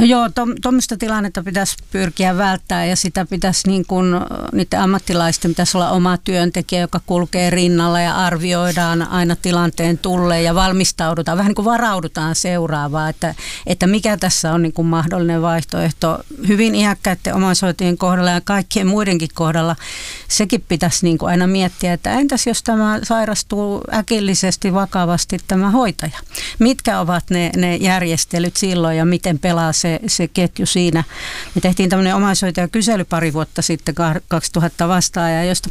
No joo, tuommoista tilannetta pitäisi pyrkiä välttämään ja sitä pitäisi niin kuin, niiden ammattilaisten pitäisi olla oma työntekijä, joka kulkee rinnalla ja arvioidaan aina tilanteen tulleen ja valmistaudutaan, vähän niin kuin varaudutaan seuraavaa, että mikä tässä on niin kuin mahdollinen vaihtoehto. Hyvin iäkkäiden omaishoitajien kohdalla ja kaikkien muidenkin kohdalla sekin pitäisi niin kuin aina miettiä, että entäs jos tämä sairastuu äkillisesti vakavasti tämä hoitaja? Mitkä ovat ne järjestelyt silloin ja miten pelaa se ketju siinä. Me tehtiin tämmöinen omaishoitajakysely pari vuotta sitten, 2000 vastaajaa, josta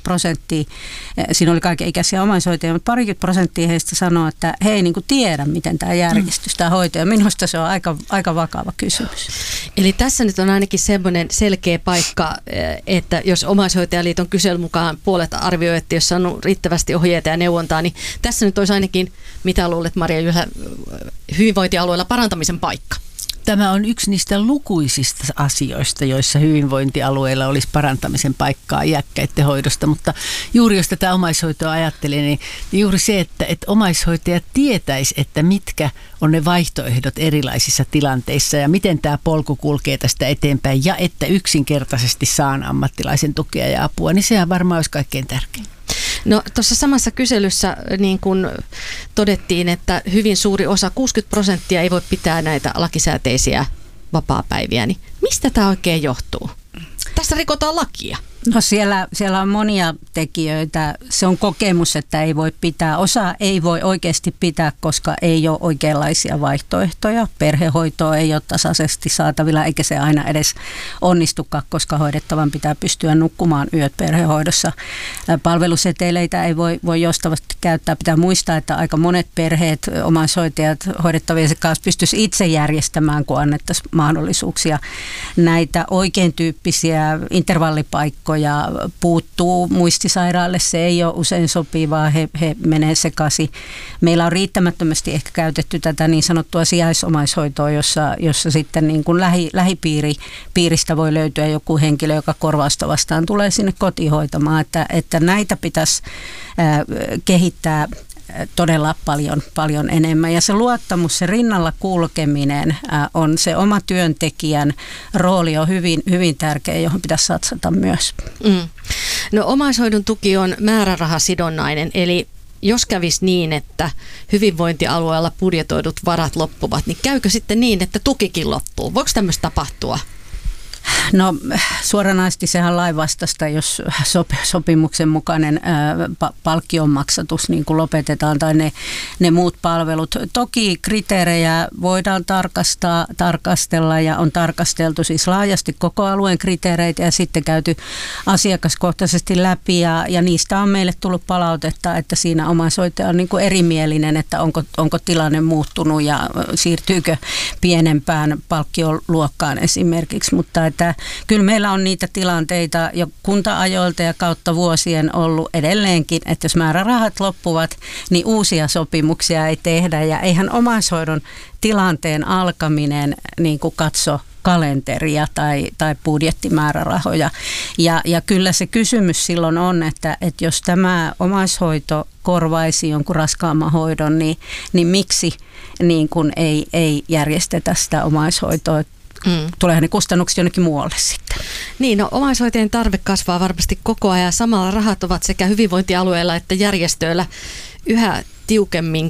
20%, siinä oli kaikenikäisiä omaishoitajia, mutta 20% heistä sanoo, että he ei niin kuin tiedä, miten tämä järjestys, tämä hoito. Ja minusta se on aika vakava kysymys. Eli tässä nyt on ainakin semmoinen selkeä paikka, että jos Omaishoitajaliiton kyselyn mukaan puolet arvioi, että jos on riittävästi ohjeita ja neuvontaa, niin tässä nyt olisi ainakin, mitä luulet Maria Jylhä, hyvinvointialueella parantamisen paikka. Tämä on yksi niistä lukuisista asioista, joissa hyvinvointialueilla olisi parantamisen paikkaa iäkkäiden hoidosta, mutta juuri jos tätä omaishoitoa ajattelee, niin juuri se, että omaishoitajat tietäisi, että mitkä on ne vaihtoehdot erilaisissa tilanteissa ja miten tämä polku kulkee tästä eteenpäin ja että yksinkertaisesti saan ammattilaisen tukea ja apua, niin sehän varmaan olisi kaikkein tärkein. No tuossa samassa kyselyssä niin kun todettiin, että hyvin suuri osa, 60% ei voi pitää näitä lakisääteisiä vapaapäiviä, niin mistä tämä oikein johtuu? Tässä rikotaan lakia. No siellä on monia tekijöitä. Se on kokemus, että ei voi pitää. Osa ei voi oikeasti pitää, koska ei ole oikeanlaisia vaihtoehtoja. Perhehoitoa ei ole tasaisesti saatavilla, eikä se aina edes onnistukaan, koska hoidettavan pitää pystyä nukkumaan yöt perhehoidossa. Palveluseteleitä ei voi joustavasti käyttää. Pitää muistaa, että aika monet perheet, omaishoitajat, hoidettavien kanssa pystyisi itse järjestämään, kun annettaisiin mahdollisuuksia. Näitä oikein tyyppisiä intervallipaikkoja puuttuu muistisairaalle, se ei ole usein sopivaa, he menee sekaisin. Meillä on riittämättömästi ehkä käytetty tätä niin sanottua sijaisomaishoitoa, jossa sitten niin kuin lähipiiristä voi löytyä joku henkilö, joka korvausta vastaan tulee sinne kotiin hoitamaan, että näitä pitäisi kehittää todella paljon enemmän. Ja se luottamus, se rinnalla kulkeminen on se oma työntekijän rooli on hyvin tärkeä, johon pitäisi satsata myös. No omaishoidon tuki on määrärahasidonnainen, eli jos kävisi niin, että hyvinvointialueella budjetoidut varat loppuvat, niin käykö sitten niin, että tukikin loppuu? Voiko tämmöistä tapahtua? No suoranaisesti sehän on lainvastaista, jos sopimuksen mukainen palkkion maksatus niin kuin lopetetaan tai ne muut palvelut. Toki kriteerejä voidaan tarkastella ja on tarkasteltu siis laajasti koko alueen kriteereitä ja sitten käyty asiakaskohtaisesti läpi ja niistä on meille tullut palautetta, että siinä omaishoitaja on niin kuin erimielinen, että onko tilanne muuttunut ja siirtyykö pienempään palkkioluokkaan esimerkiksi, mutta että kyllä meillä on niitä tilanteita jo kunta-ajoilta ja kautta vuosien ollut edelleenkin, että jos määrärahat loppuvat, niin uusia sopimuksia ei tehdä ja eihän omaishoidon tilanteen alkaminen niin kuin katso kalenteria tai budjettimäärärahoja. Ja kyllä se kysymys silloin on, että jos tämä omaishoito korvaisi jonkun raskaamman hoidon, niin miksi niin kuin ei järjestetä sitä omaishoitoa? Tuleehan ne kustannukset jonnekin muualle sitten. Niin, no omaishoitajien tarve kasvaa varmasti koko ajan. Samalla rahat ovat sekä hyvinvointialueilla että järjestöillä yhä tiukemmin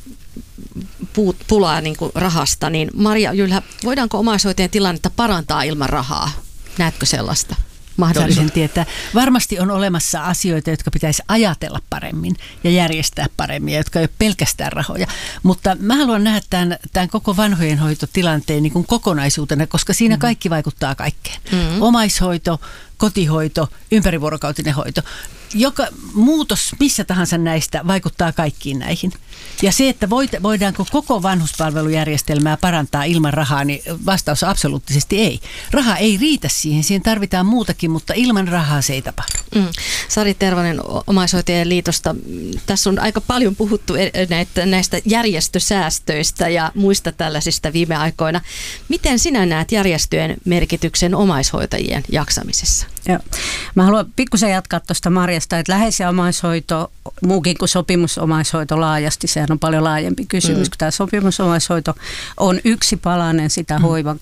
pulaa niin kuin rahasta. Niin Maria Jylhä, voidaanko omaishoitajien tilannetta parantaa ilman rahaa? Näetkö sellaista mahdollisuutta? Tietää. Varmasti on olemassa asioita, jotka pitäisi ajatella paremmin ja järjestää paremmin, jotka ei ole pelkästään rahoja. Mutta mä haluan nähdä tämän koko vanhojenhoitotilanteen niin kuin kokonaisuutena, koska siinä kaikki vaikuttaa kaikkeen. Omaishoito, kotihoito, ympärivuorokautinen hoito. Joka muutos missä tahansa näistä vaikuttaa kaikkiin näihin. Ja se, että voidaanko koko vanhuspalvelujärjestelmää parantaa ilman rahaa, niin vastaus on absoluuttisesti ei. Raha ei riitä siihen tarvitaan muutakin, mutta ilman rahaa se ei tapahdu. Sari Tervonen Omaishoitajien liitosta. Tässä on aika paljon puhuttu näistä järjestösäästöistä ja muista tällaisista viime aikoina. Miten sinä näet järjestöjen merkityksen omaishoitajien jaksamisessa? Joo. Mä haluan pikkusen jatkaa tuosta Marjasta, että läheis- ja omaishoito, muukin kuin sopimusomaishoito laajasti, sehän on paljon laajempi kysymys, kun tämä sopimusomaishoito on yksi palanen sitä